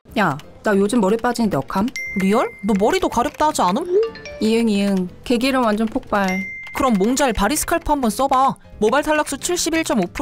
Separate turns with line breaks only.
야, 나 요즘 머리 빠지는데 어감?
리얼? 너 머리도 가렵다 하지 않음?
이응. 개기름 완전 폭발.
그럼 몽잘 바리스칼프 한번 써봐. 모발 탈락수 71.5%